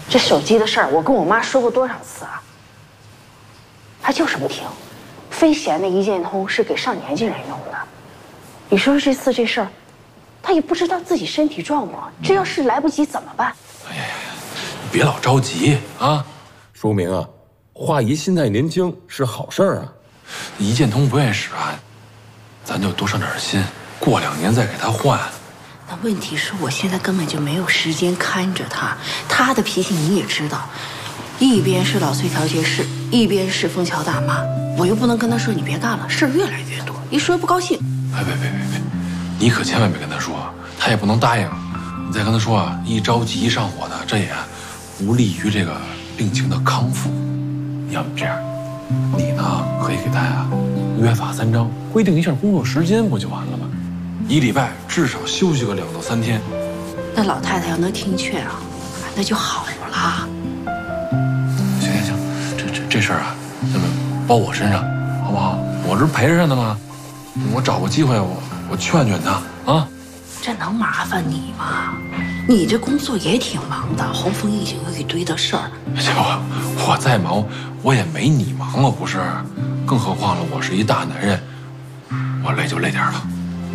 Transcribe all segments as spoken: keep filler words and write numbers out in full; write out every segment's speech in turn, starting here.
这手机的事儿，我跟我妈说过多少次啊？她就是不听，非嫌那一键通是给上年纪人用的。你说说这次这事儿，她也不知道自己身体状况，这要是来不及怎么办？ 哎呀呀，你别老着急啊！ 说明啊，华姨心态年轻是好事儿啊。 一键通不愿意使啊，咱就多上点心，过两年再给她换。 那问题是我现在根本就没有时间看着他，他的脾气你也知道，一边是老崔调解室，一边是枫桥大妈，我又不能跟他说你别干了，事儿越来越多，一说不高兴。 哎，别别别别，你可千万别跟他说，他也不能答应。你再跟他说啊，一着急一上火的，这也无利于这个病情的康复。要不这样，你呢可以给他呀约法三章，规定一下工作时间，不就完了吗？一礼拜至少休息个两到三天。 那老太太要能听劝啊，那就好了。 行行行，这这这事儿啊，那么包我身上，好不好？我这陪着呢嘛，我找个机会我我劝劝他啊。 这能麻烦你吗？你这工作也挺忙的，洪峰已经有一堆的事儿。 这我我再忙，我也没你忙啊，不是？更何况了，我是一大男人，我累就累点吧。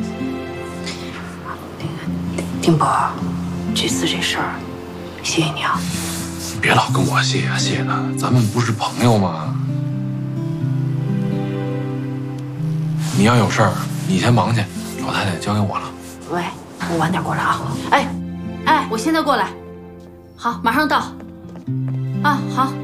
丁伯，这次这事儿，谢谢你啊！ 你别老跟我谢呀谢的，咱们不是朋友吗？你要有事儿，你先忙去，老太太交给我了。 喂，我晚点过来啊！哎，哎，我现在过来。好，马上到。啊，好。